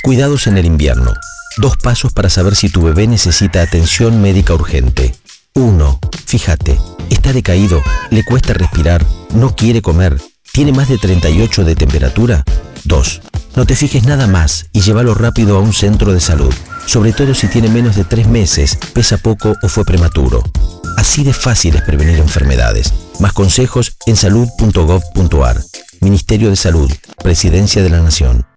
Cuidados en el invierno. 2 pasos para saber si tu bebé necesita atención médica urgente. 1. Fíjate, está decaído, le cuesta respirar, no quiere comer, tiene más de 38 de temperatura. 2. No te fijes nada más y llévalo rápido a un centro de salud, sobre todo si tiene menos de 3 meses, pesa poco o fue prematuro. Así de fácil es prevenir enfermedades. Más consejos en salud.gov.ar. Ministerio de Salud, Presidencia de la Nación.